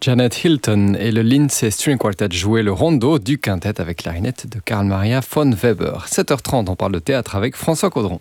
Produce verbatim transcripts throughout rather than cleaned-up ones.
Janet Hilton et le Lindsay String Quartet jouaient le rondo du quintet avec clarinette de Carl Maria von Weber. sept heures trente, on parle de théâtre avec François Caudron.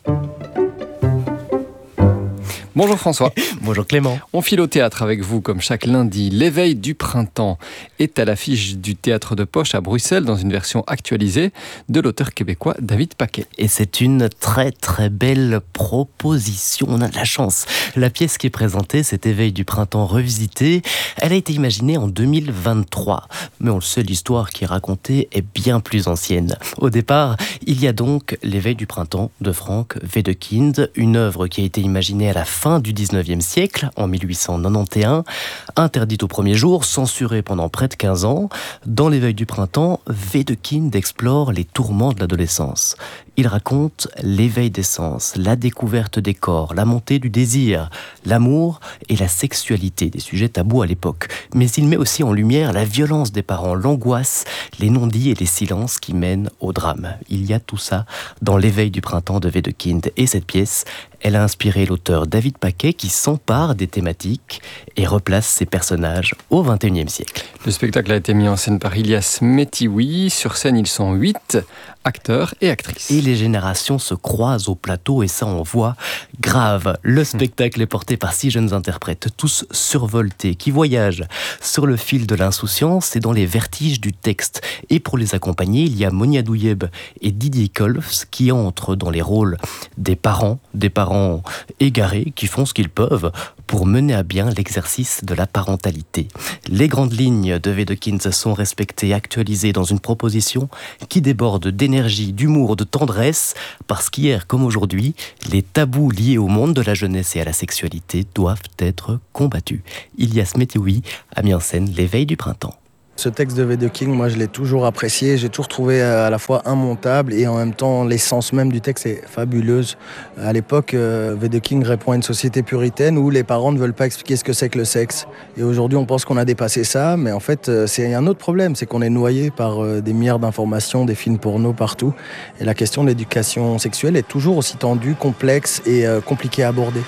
Bonjour François. Bonjour Clément. On file au théâtre avec vous comme chaque lundi. L'éveil du printemps est à l'affiche du théâtre de Poche à Bruxelles dans une version actualisée de l'auteur québécois David Paquet. Et c'est une très très belle proposition, on a de la chance. La pièce qui est présentée, cet éveil du printemps revisité, elle a été imaginée en deux mille vingt-trois. Mais on le sait, l'histoire qui est racontée est bien plus ancienne. Au départ, il y a donc l'éveil du printemps de Frank Wedekind, une œuvre qui a été imaginée à la fin du dix-neuvième siècle, en mille huit cent quatre-vingt-onze, interdite au premier jour, censurée pendant près de quinze ans. Dans l'éveil du printemps, Wedekind explore les tourments de l'adolescence. Il raconte l'éveil des sens, la découverte des corps, la montée du désir, l'amour et la sexualité, des sujets tabous à l'époque. Mais il met aussi en lumière la violence des parents, l'angoisse, les non-dits et les silences qui mènent au drame. Il y a tout ça dans l'éveil du printemps de Wedekind. Et cette pièce, elle a inspiré l'auteur David Paquet qui s'empare des thématiques et replace ses personnages au vingt et unième siècle. Le spectacle a été mis en scène par Ilias Metiwi. Sur scène, ils sont huit acteurs et actrices. Et les générations se croisent au plateau et ça on voit grave. Le spectacle est porté par six jeunes interprètes, tous survoltés, qui voyagent sur le fil de l'insouciance et dans les vertiges du texte. Et pour les accompagner, il y a Monia Douyeb et Didier Kolfs qui entrent dans les rôles des parents, des parents égarés qui font ce qu'ils peuvent pour mener à bien l'exercice de la parentalité. Les grandes lignes de Wedekind sont respectées, actualisées dans une proposition qui déborde d'énergie, d'humour, de tendresse, parce qu'hier comme aujourd'hui, les tabous liés au monde de la jeunesse et à la sexualité doivent être combattus. Ilias Metiwi a mis en scène l'éveil du printemps. Ce texte de Wedekind, moi je l'ai toujours apprécié, j'ai toujours trouvé à la fois immontable et en même temps l'essence même du texte est fabuleuse. À l'époque, Wedekind répond à une société puritaine où les parents ne veulent pas expliquer ce que c'est que le sexe. Et aujourd'hui on pense qu'on a dépassé ça, mais en fait c'est un autre problème, c'est qu'on est noyé par des milliards d'informations, des films porno partout. Et la question de l'éducation sexuelle est toujours aussi tendue, complexe et compliquée à aborder.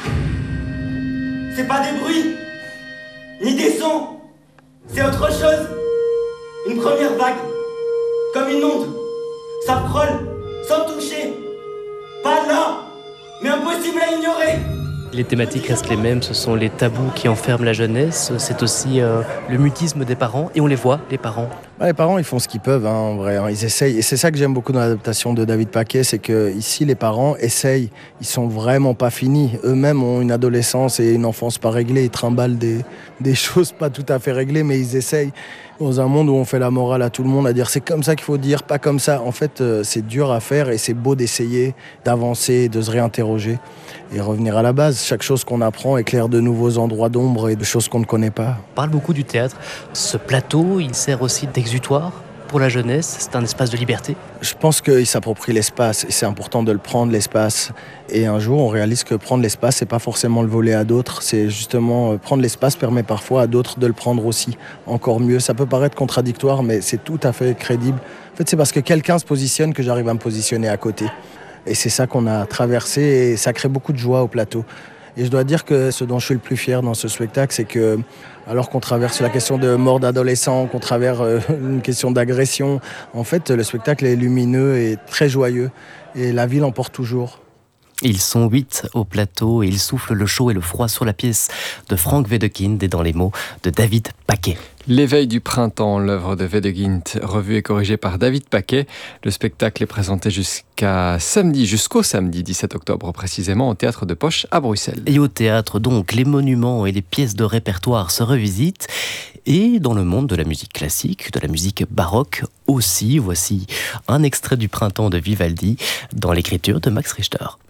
C'est pas des bruits, ni des sons, c'est autre chose. Une première vague, comme une onde, ça frôle, sans toucher. Pas là, mais impossible à ignorer. Les thématiques restent les mêmes, ce sont les tabous qui enferment la jeunesse, c'est aussi euh, le mutisme des parents, et on les voit, les parents. Bah, les parents, ils font ce qu'ils peuvent, hein, en vrai, hein, ils essayent. Et c'est ça que j'aime beaucoup dans l'adaptation de David Paquet, c'est que ici, les parents essayent, ils sont vraiment pas finis. Eux-mêmes ont une adolescence et une enfance pas réglée, ils trimballent des, des choses pas tout à fait réglées, mais ils essayent. Dans un monde où on fait la morale à tout le monde, à dire c'est comme ça qu'il faut dire, pas comme ça. En fait, euh, c'est dur à faire et c'est beau d'essayer, d'avancer, de se réinterroger et revenir à la base. Chaque chose qu'on apprend éclaire de nouveaux endroits d'ombre et de choses qu'on ne connaît pas. On parle beaucoup du théâtre. Ce plateau, il sert aussi d'exutoire pour la jeunesse, c'est un espace de liberté. Je pense qu'il s'approprie l'espace et c'est important de le prendre, l'espace. Et un jour, on réalise que prendre l'espace, c'est pas forcément le voler à d'autres. C'est justement, prendre l'espace permet parfois à d'autres de le prendre aussi. Encore mieux, ça peut paraître contradictoire, mais c'est tout à fait crédible. En fait, c'est parce que quelqu'un se positionne que j'arrive à me positionner à côté. Et c'est ça qu'on a traversé et ça crée beaucoup de joie au plateau. Et je dois dire que ce dont je suis le plus fier dans ce spectacle, c'est que, alors qu'on traverse la question de mort d'adolescents, qu'on traverse une question d'agression, en fait, le spectacle est lumineux et très joyeux. Et la vie l'emporte toujours. Ils sont huit au plateau et ils soufflent le chaud et le froid sur la pièce de Frank Wedekind et dans les mots de David Paquet. L'éveil du printemps, l'œuvre de Wedekind, revue et corrigée par David Paquet. Le spectacle est présenté jusqu'à samedi, jusqu'au samedi dix-sept octobre précisément au Théâtre de Poche à Bruxelles. Et au théâtre donc, les monuments et les pièces de répertoire se revisitent. Et dans le monde de la musique classique, de la musique baroque aussi, voici un extrait du Printemps de Vivaldi dans l'écriture de Max Richter.